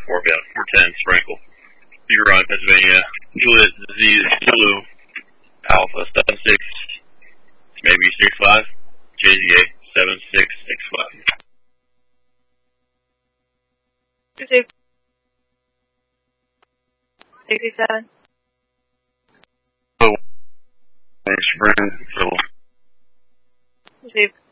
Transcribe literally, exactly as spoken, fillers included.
four, yeah, four ten, Sprinkle. Huron, Pennsylvania. Juliet, Z, Zulu, Alpha, seven six, maybe six five, J Z A, seven six six five. Received. sixty-seven. Oh, Spring, Phil. Received.